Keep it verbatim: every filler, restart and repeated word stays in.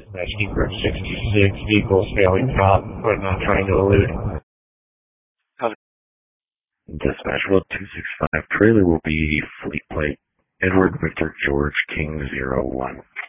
That's Secret sixty-six, vehicles failing top, but not trying to elude. Dispatch World two six five, trailer will be fleet plate Edward Victor George King zero one.